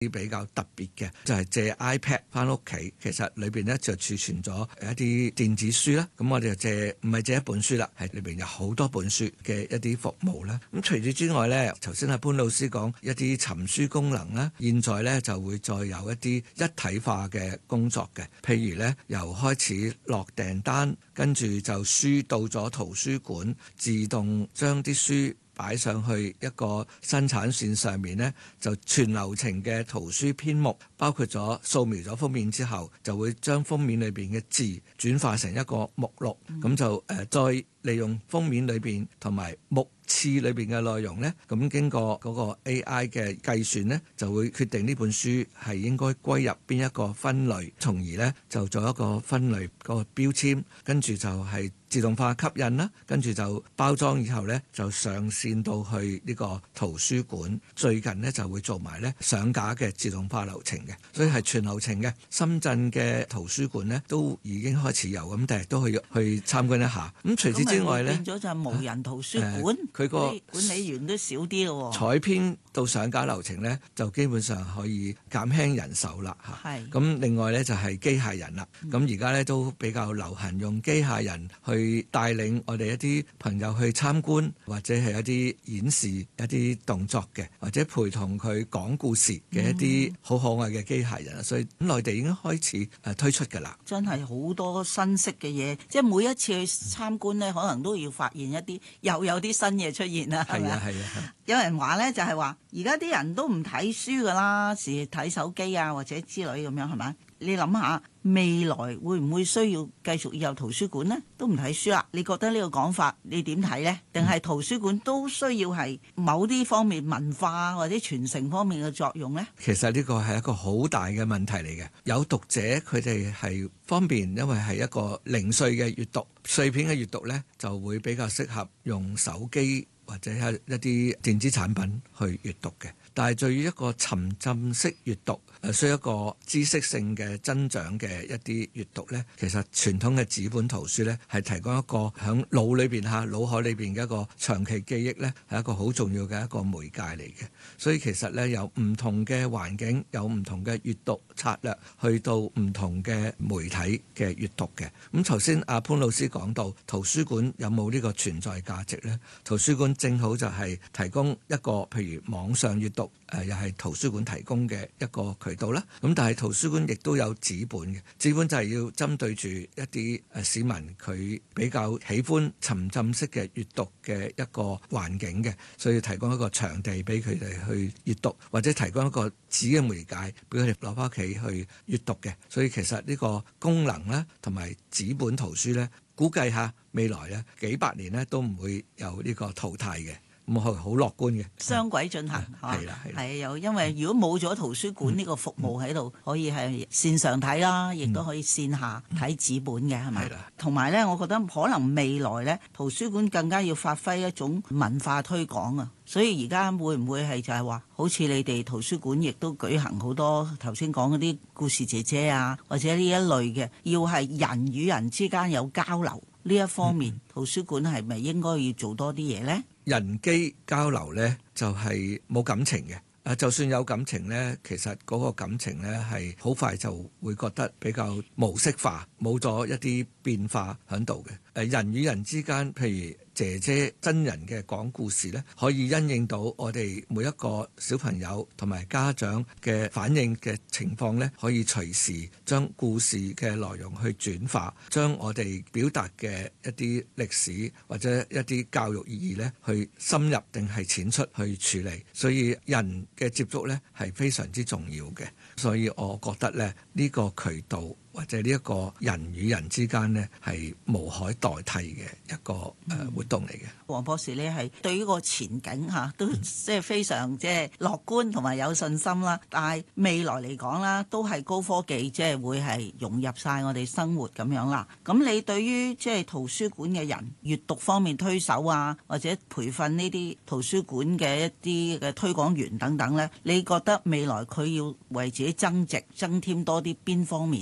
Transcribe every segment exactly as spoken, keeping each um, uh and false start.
啲比較特別嘅就係、是、借 iPad 翻屋企，其實裏邊咧就儲存咗一啲電子書啦。咁我哋就借唔係借一本書啦，係裏邊有好多本書嘅一啲服務啦。咁除此之外咧，頭先阿潘老師講一啲尋書功能啦，現在咧就會再有一啲一體化嘅工作嘅，譬如咧由開始落訂單，跟住就書到咗圖書館，自動將啲書擺上去一個生產線上面呢，就全流程嘅圖書編目，包括咗掃描咗封面之後，就會將封面裏邊嘅字轉化成一個目錄，咁、嗯、就誒、呃、再利用封面裏邊同埋目次裏邊嘅內容呢，咁經過嗰個 A I 嘅計算呢，就會決定呢本書係應該歸入邊一個分類，從而呢就做一個分類個標籤，跟住就係自動化吸引啦，跟住就包裝以後呢，就上線到去呢個圖書館。最近呢，就會做埋呢上架嘅自動化流程嘅，所以係全流程嘅。深圳嘅圖書館呢，都已經開始有，咁第日都去去參觀一下。咁除此之外呢， 變咗就係無人圖書館， 佢個、呃、 管理員都少啲咯。 採編到上架流程呢，就基本上可以減輕人手啦嚇。係。咁另外呢，就係機械人啦。咁而家呢，都比較流行用機械人去帶領我哋一啲朋友去參觀，或者係一啲演示一啲動作嘅，或者陪同佢講故事嘅一啲好可愛嘅機械人。嗯、所以內地已經開始誒推出㗎啦。 真係好多新式嘅嘢，即係每一次去參觀呢，可能都要發現一啲又有啲新嘢出現啦。係啊係啊，有人話呢，就係話，而家啲人都唔睇書㗎啦，是睇手機啊或者之類咁樣，係咪？你諗下未來會唔會需要繼續要有圖書館呢？都唔睇書啦，你覺得呢個講法你點睇呢？定係圖書館都需要係某啲方面文化或者傳承方面嘅作用呢？ 其實呢個係一個好大嘅問題嚟嘅。有讀者佢哋係方便，因為係一個零碎嘅閱讀，碎片嘅閱讀呢，就會比較適合用手機或者係一啲電子產品去閱讀嘅。但係對於一個沉浸式閱讀，誒需要一個知識性嘅增長嘅一啲閱讀呢，其實傳統嘅紙本圖書呢，係提供一個響腦裏邊嚇腦海裏邊嘅一個長期記憶呢，係一個好重要嘅一個媒介嚟嘅。所以其實呢，有唔同嘅環境，有唔同嘅閱讀策略，去到唔同嘅媒體嘅閱讀嘅。咁頭先阿潘老師講到圖書館有冇呢個存在價值呢？圖書館正好就係提供一個譬如網上閱讀。誒、呃、又係圖書館提供嘅一個渠道啦，咁但係圖書館亦都有紙本嘅，紙本就係要針對住一啲誒市民佢比較喜歡沉浸式嘅閱讀嘅一個環境嘅，所以提供一個場地俾佢哋去閱讀，或者提供一個紙嘅媒介俾佢哋攞翻屋企去閱讀嘅，所以其實呢個功能咧同埋紙本圖書咧，估計下未來咧幾百年咧都唔會有呢個淘汰嘅。咁係好樂觀嘅， 雙軌進行係啦，係係有，因為如果冇咗圖書館呢個服務喺度，嗯、可以係線上睇啦，亦都可以線下睇紙本嘅，係咪？係啦。同埋咧，我覺得可能未來咧，圖書館更加要發揮一種文化推廣啊。所以而家會唔會係就係話，好似你哋圖書館亦都舉行好多頭先講嗰啲故事姐姐啊，或者呢一類嘅，要係人與人之間有交流呢一方面，嗯、圖書館係咪應該要做多啲嘢咧？ 人機交流呢，就係、是、冇感情嘅，啊就算有感情呢，其實嗰個感情呢，係好快就會覺得比較模式化，冇咗一啲變化喺度嘅。誒人與人之間，譬如姐姐真人嘅講故事呢，可以因應到我哋每一個小朋友同埋家長嘅反應嘅情況呢，可以隨時將故事嘅內容去轉化，將我哋表達嘅一啲歷史或者一啲教育意義呢，去深入定係淺出去處理。所以人嘅接觸呢，係非常之重要嘅。所以我覺得咧，呢個渠道或者呢一個人與人之間呢，係無可代替嘅一個誒活動嚟嘅。 黃博士呢係對於個前景嚇都即係非常即係樂觀同埋有信心啦。但係未來嚟講啦，都係高科技即係會係融入晒我哋生活咁樣啦。咁你對於即係圖書館嘅人閱讀方面推手啊，或者培訓呢啲圖書館嘅一啲嘅推廣員等等呢，你覺得未來佢要為自己增值增添多啲邊方面呢？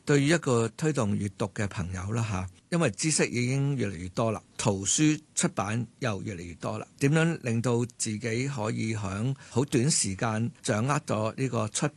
對於一個推動閱讀嘅朋友啦嚇，因為知識已經越嚟越多啦，圖書出版又越嚟越多啦，點樣令到自己可以喺好短時間掌握到呢個出